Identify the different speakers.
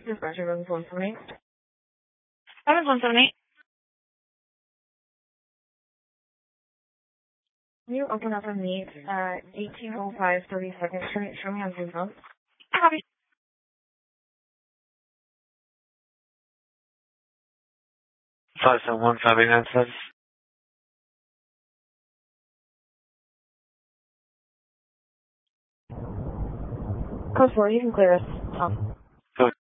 Speaker 1: Dispatcher, 178. 178. Can you open up a meet at 1805 32nd Street? Show me on Zoom phone. Copy.
Speaker 2: Five seven one 5897.
Speaker 1: Code 4, you can clear us, Tom.